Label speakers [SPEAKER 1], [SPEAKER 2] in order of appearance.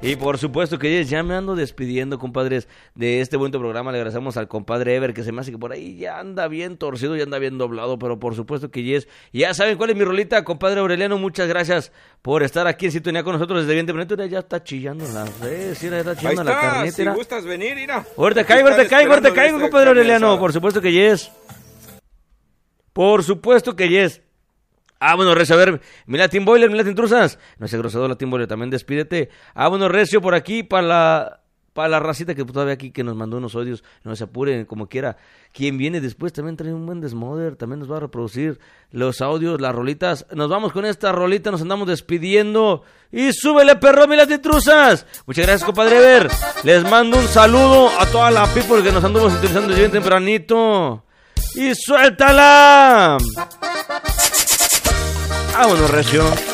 [SPEAKER 1] Y por supuesto que ya me ando despidiendo, compadres, de este bonito programa. Le agradecemos al compadre Ever, que se me hace que por ahí ya anda bien torcido, ya anda bien doblado, pero por supuesto que yes. Ya saben cuál es mi rolita, compadre Aureliano. Muchas gracias por estar aquí en sintonía con nosotros desde bien temprano. Ya está chillando en las redes, está chillando la carnita.
[SPEAKER 2] Si gustas venir, mira.
[SPEAKER 1] Ahorita caigo, compadre Aureliano. Por supuesto que yes. Por supuesto que yes. Bueno, Recio, a ver, mi Latin Boiler, mi Latin Truzas. No sé, grosado Latin Boiler, también despídete. Bueno, Recio, por aquí, para la racita que todavía aquí que nos mandó unos audios, no se apuren, como quiera. Quien viene después también trae un buen desmoder, también nos va a reproducir los audios, las rolitas. Nos vamos con esta rolita, nos andamos despidiendo. Y súbele, perro, mi Latin Truzas. Muchas gracias, compadre Ever. Les mando un saludo a toda la people que nos andamos interesando desde bien tempranito. Y suéltala. Vámonos, Recio.